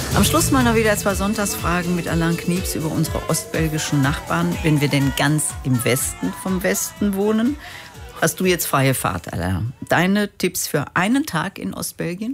Am Schluss mal noch wieder 2 Sonntagsfragen mit Alain Knieps über unsere ostbelgischen Nachbarn, wenn wir denn ganz im Westen vom Westen wohnen. Hast du jetzt freie Fahrt, Alain? Deine Tipps für einen Tag in Ostbelgien?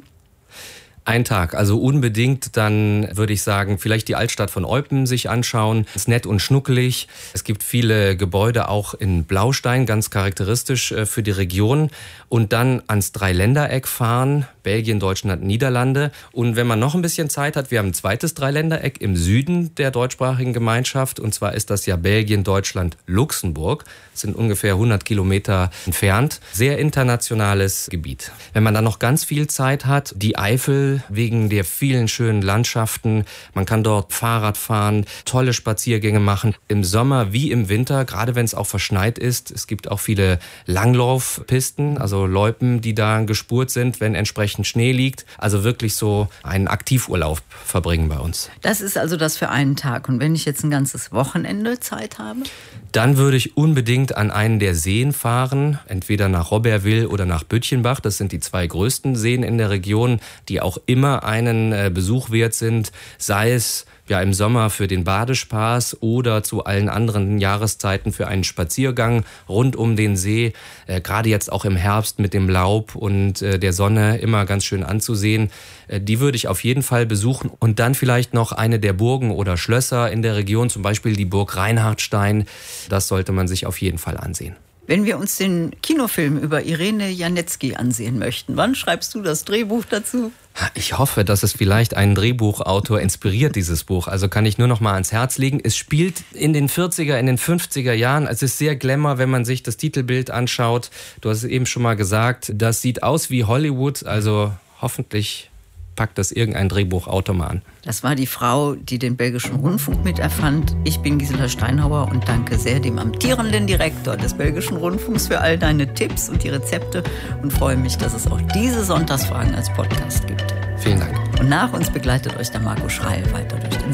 Ein Tag, also unbedingt, dann würde ich sagen, vielleicht die Altstadt von Eupen sich anschauen. Ist nett und schnuckelig. Es gibt viele Gebäude auch in Blaustein, ganz charakteristisch für die Region. Und dann ans Dreiländereck fahren, Belgien, Deutschland, Niederlande. Und wenn man noch ein bisschen Zeit hat, wir haben ein zweites Dreiländereck im Süden der deutschsprachigen Gemeinschaft. Und zwar ist das ja Belgien, Deutschland, Luxemburg. Das sind ungefähr 100 Kilometer entfernt. Sehr internationales Gebiet. Wenn man dann noch ganz viel Zeit hat, die Eifel, wegen der vielen schönen Landschaften. Man kann dort Fahrrad fahren, tolle Spaziergänge machen. Im Sommer wie im Winter, gerade wenn es auch verschneit ist. Es gibt auch viele Langlaufpisten, also Loipen, die da gespurt sind, wenn entsprechend Schnee liegt. Also wirklich so einen Aktivurlaub verbringen bei uns. Das ist also das für einen Tag. Und wenn ich jetzt ein ganzes Wochenende Zeit habe? Dann würde ich unbedingt an einen der Seen fahren, entweder nach Robberwil oder nach Bütchenbach. Das sind die 2 größten Seen in der Region, die auch immer einen Besuch wert sind, sei es ja im Sommer für den Badespaß oder zu allen anderen Jahreszeiten für einen Spaziergang rund um den See. Gerade jetzt auch im Herbst mit dem Laub und der Sonne immer ganz schön anzusehen. Die würde ich auf jeden Fall besuchen. Und dann vielleicht noch eine der Burgen oder Schlösser in der Region, zum Beispiel die Burg Reinhardstein. Das sollte man sich auf jeden Fall ansehen. Wenn wir uns den Kinofilm über Irene Janetzki ansehen möchten, wann schreibst du das Drehbuch dazu? Ich hoffe, dass es vielleicht einen Drehbuchautor inspiriert, dieses Buch. Also kann ich nur noch mal ans Herz legen. Es spielt in den 40er, in den 50er Jahren. Es ist sehr Glamour, wenn man sich das Titelbild anschaut. Du hast es eben schon mal gesagt, das sieht aus wie Hollywood. Also hoffentlich packt das irgendein Drehbuchautor mal an. Das war die Frau, die den Belgischen Rundfunk miterfand. Ich bin Gisela Steinhauer und danke sehr dem amtierenden Direktor des Belgischen Rundfunks für all deine Tipps und die Rezepte und freue mich, dass es auch diese Sonntagsfragen als Podcast gibt. Vielen Dank. Und nach uns begleitet euch der Marco Schreil weiter durch den